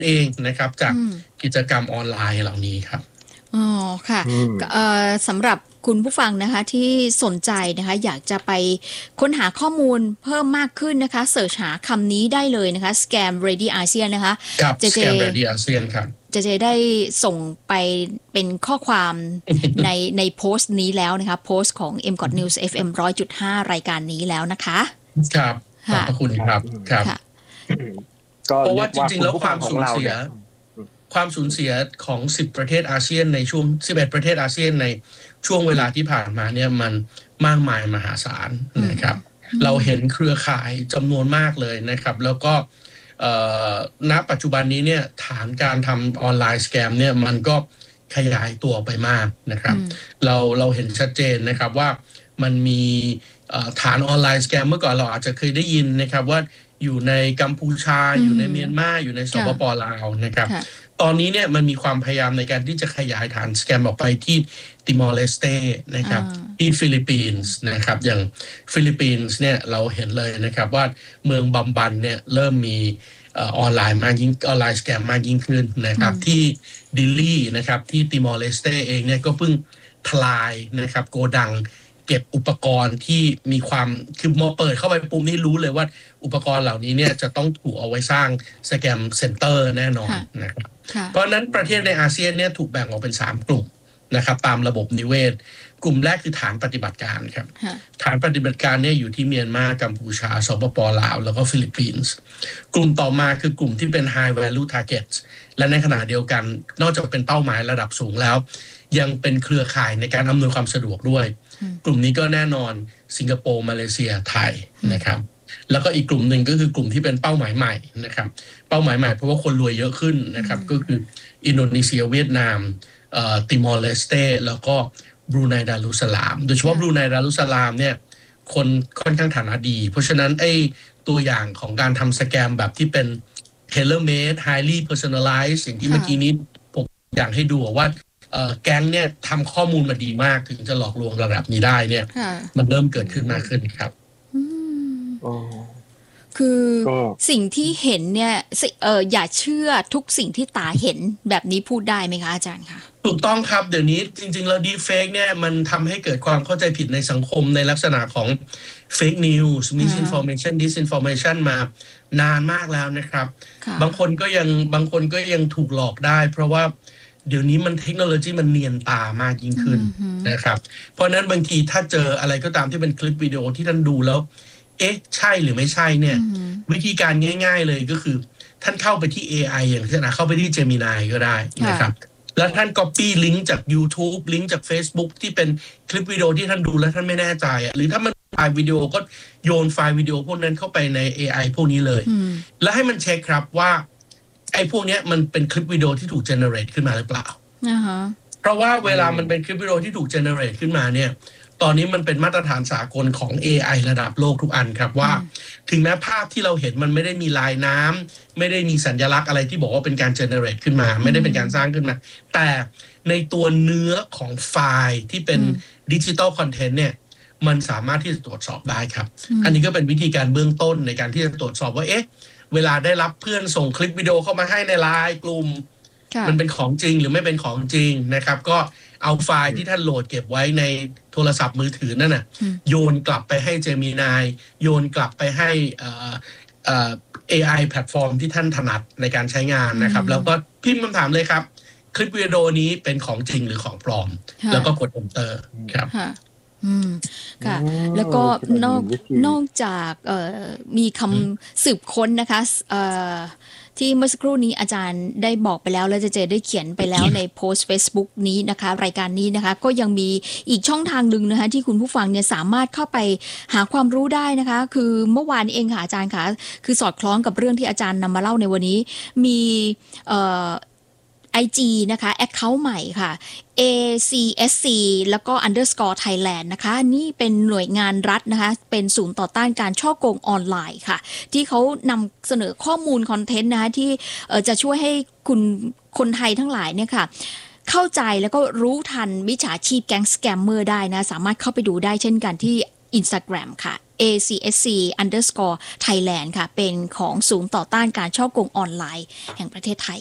เองนะครับจากกิจกรรมออนไลน์เหล่านี้ครับอ๋อค่ะสำหรับคุณผู้ฟังนะคะที่สนใจนะคะอยากจะไปค้นหาข้อมูลเพิ่มมากขึ้นนะคะเสิร์ชหาคำนี้ได้เลยนะคะ Scam Ready ASEAN นะคะครับ Scam Ready ASEAN ครับจะได้ส่งไปเป็นข้อความในโพสต์นี้แล้วนะคะโพสต์ของ MGOT News FM 100.5 รายการนี้แล้วนะคะครับขอบคุณครับครับเพราะว่าจริงๆแล้วความสูญเสียของ10ประเทศอาเซียนในช่วง11ประเทศอาเซียนในช่วงเวลาที่ผ่านมาเนี่ยมันมากมายมหาศาลนะครับเราเห็นเครือข่ายจำนวนมากเลยนะครับแล้วก็ณปัจจุบันนี้เนี่ยฐานการทำออนไลน์สแกมเนี่ยมันก็ขยายตัวไปมากนะครับเราเห็นชัดเจนนะครับว่ามันมีฐานออนไลน์สแกมเมื่อก่อนเราอาจจะเคยได้ยินนะครับว่าอยู่ในกัมพูชาอยู่ในเมียนมาอยู่ในสปป.ลาวนะครับตอนนี้เนี่ยมันมีความพยายามในการที่จะขยายฐานสแกมออกไปที่ติมอร์เลสเตนะครับที่ฟิลิปปินส์นะครับอย่างฟิลิปปินส์เนี่ยเราเห็นเลยนะครับว่าเมืองบัมบันเนี่ยเริ่มมีออนไลน์สแกมมากยิ่งขึ้นนะครับที่ดิลลี่นะครับที่ติมอร์เลสเตเองเนี่ยก็เพิ่งทลายนะครับโกดังเก็บอุปกรณ์ที่มีความคือมอเปิดเข้าไปปุ๊บนี่รู้เลยว่าอุปกรณ์เหล่านี้เนี่ยจะต้องถูกเอาไว้สร้างสแกมเซ็นเตอร์แน่นอนนะครับเพราะนั้นประเทศในอาเซียนเนี่ยถูกแบ่งออกเป็น3กลุ่มนะครับตามระบบนิเวศกลุ่มแรกคือฐานปฏิบัติการครับฐานปฏิบัติการเนี่ยอยู่ที่เมียนมากัมพูชาสปป.ลาวแล้วก็ฟิลิปปินส์กลุ่มต่อมาคือกลุ่มที่เป็น high value targets และในขณะเดียวกันนอกจากเป็นเป้าหมายระดับสูงแล้วยังเป็นเครือข่ายในการอำนวยความสะดวกด้วยกลุ่มนี้ก็แน่นอนสิงคโปร์มาเลเซียไทยนะครับแล้วก็อีกกลุ่มหนึ่งก็คือกลุ่มที่เป็นเป้าหมายใหม่นะครับเป้าหมายใหม่เพราะว่าคนรวยเยอะขึ้นนะครับก็คืออินโดนีเซียเวียดนามติมอร์เลสเตแล้วก็บรูไนดารุสสลามโดยเฉพาะบรูไนดารุสสลามเนี่ยคนค่อนข้างฐานะดีเพราะฉะนั้นไอ้ตัวอย่างของการทำสแกมแบบที่เป็น tailor made highly personalized สิ่งที่เมื่อกี้นี้ผมอยากให้ดูว่าแก๊งเนี่ยทำข้อมูลมาดีมากถึงจะหลอกลวงระดับนี้ได้เนี่ยมันเริ่มเกิดขึ้นมากขึ้นครับคือสิ่งที่เห็นเนี่ยอย่าเชื่อทุกสิ่งที่ตาเห็นแบบนี้พูดได้ไหมคะอาจารย์คะถูกต้องครับเดี๋ยวนี้จริงๆแล้ว deepfake เนี่ยมันทำให้เกิดความเข้าใจผิดในสังคมในลักษณะของ fake news misinformation disinformation มานานมากแล้วนะครับบางคนก็ยังถูกหลอกได้เพราะว่าเดี๋ยวนี้มันเทคโนโลยีมันเนียนตามากยิ่งขึ้นนะครับเพราะนั้นบางทีถ้าเจออะไรก็ตามที่เป็นคลิปวิดีโอที่ท่านดูแล้วใช่หรือไม่ใช่เนี่ยวิธีการง่ายๆเลยก็คือท่านเข้าไปที่ AI อย่างเช่นเข้าไปที่ Gemini ก็ได้นะครับแล้วท่าน copy ลิงก์จาก YouTube ลิงก์จาก Facebook ที่เป็นคลิปวิดีโอที่ท่านดูแล้วท่านไม่แน่ใจหรือถ้ามันไฟล์วิดีโอก็โยนไฟล์วิดีโอพวกนั้นเข้าไปใน AI พวกนี้เลยแล้วให้มันเช็คครับว่าไอ้พวกนี้มันเป็นคลิปวิดีโอที่ถูก generate ขึ้นมาหรือเปล่าเพราะว่าเวลามันเป็นคลิปวิดีโอที่ถูก generate ขึ้นมาเนี่ยตอนนี้มันเป็นมาตรฐานสากลของ AI ระดับโลกทุกอันครับว่าถึงแม้ภาพที่เราเห็นมันไม่ได้มีลายน้ำไม่ได้มีสัญลักษณ์อะไรที่บอกว่าเป็นการ generate ขึ้นมาไม่ได้เป็นการสร้างขึ้นมาแต่ในตัวเนื้อของไฟล์ที่เป็นดิจิตอลคอนเทนต์เนี่ยมันสามารถที่จะตรวจสอบได้ครับอันนี้ก็เป็นวิธีการเบื้องต้นในการที่จะตรวจสอบว่าเวลาได้รับเพื่อนส่งคลิปวิดีโอเข้ามาให้ในไลน์กลุ่มมันเป็นของจริงหรือไม่เป็นของจริงนะครับก็เอาไฟล์ที่ท่านโหลดเก็บไว้ในโทรศัพท์มือถือนั่นน่ะโยนกลับไปให้ Gemini โยนกลับไปให้AI แพลตฟอร์มที่ท่านถนัดในการใช้งานนะครับแล้วก็พิมพ์คำถามเลยครับคลิปวิดีโอนี้เป็นของจริงหรือของปลอมแล้วก็กด Enter ครับค่ะแล้วก็นอกจากมีคำสืบค้นนะคะที่เมื่อสักครู่นี้อาจารย์ได้บอกไปแล้วแล้วจะได้เขียนไปแล้วในโพสต์ Facebook นี้นะคะรายการนี้นะคะก็ยังมีอีกช่องทางนึงนะคะที่คุณผู้ฟังเนี่ยสามารถเข้าไปหาความรู้ได้นะคะคือเมื่อวานเองค่ะอาจารย์ค่ะคือสอดคล้องกับเรื่องที่อาจารย์นำมาเล่าในวันนี้มีIG นะคะ account ใหม่ค่ะ ACSC แล้วก็ underscore Thailand นะคะนี่เป็นหน่วยงานรัฐนะคะเป็นศูนย์ต่อต้านการฉ้อโกงออนไลน์ค่ะที่เขานำเสนอข้อมูลคอนเทนต์นะคะที่จะช่วยให้คนไทยทั้งหลายเนี่ยค่ะเข้าใจแล้วก็รู้ทันมิจฉาชีพแก๊งสแกมเมอร์ได้นะสามารถเข้าไปดูได้เช่นกันที่ Instagram ค่ะ ACSC_Thailand ค่ะเป็นของศูนย์ต่อต้านการฉ้อโกงออนไลน์แห่งประเทศไทย